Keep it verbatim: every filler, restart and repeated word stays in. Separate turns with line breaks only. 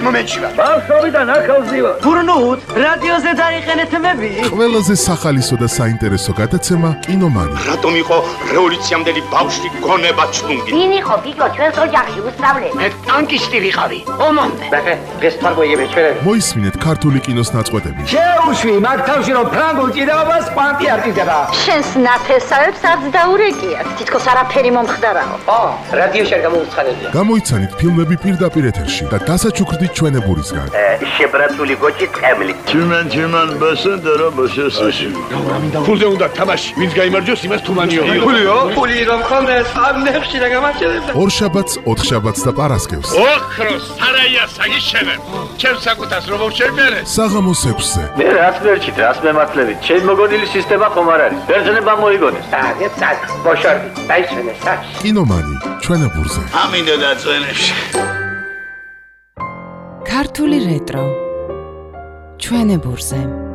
მომენტში ვარ.
ბავშვობიდან ახალზე ვარ.
გურნუთ, რადიოზე დაიყენეთ მები.
ყველაზე სახალისო და საინტერესო გადაცემა კინომანი.
რატომ იყო რევოლუციამდელი ბავშვი გონება ჩლუნგი?
ვინ იყო ბიჭო ჩვენს ოჯახში უსწავლე?
მე ტანკისტი ვიყავი.
ომამდე.
ბახე, დღეს თარგოიები ჩვენები.
მოისმინეთ ქართული კინოს ნაწყვეტები.
შეუშვი, მაგ თავში რომ ფრანგულ ჭიდაობას პანტი არ ჭიდდება.
შენს ნათესავებს არც დაურეკიათ. თითქოს არაფერი მომხდარაო.
ო, რადიოში არ გამოუცხადებია.
გამოიცანით ფილმები პირდაპირ ეთერში და დასაჩუქრდით ჩვენებურისგან.
შებრაცული გოჭი წემლი.
Чиман чиман басендера басესაში.
ფულზე უნდა თამაში. ვინც გაიმარჯვოს, იმას თუმანიო.
ფულიო? ფული რომ ხონდეს, ამ ნებში რა გამარჯვებდა.
ორშაბათს, ოთხშაბათს და პარასკევს.
ოქროს სარაია საგიშენე. ჩემს საკუთას რომ შევბერე.
საღამოს ექვსზე.
მე რაც მერჩით, რას მემართლებით. ჩემ მოგონილი სისტემა ხომ არ არის. ბერძნება მოიგონეს.
აგე წაკ, ბოშორდი, დაიშვენე საჩ.
კინომანი, ჩვენებურზე.
ამინდა დაწვენებში.
ქართული რეტრო ჩვენებურზე.